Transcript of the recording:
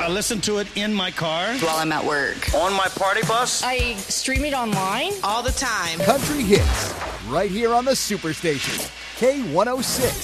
I listen to it in my car. While I'm at work. On my party bus. I stream it online. All the time. Country hits, right here on the Superstation, K106.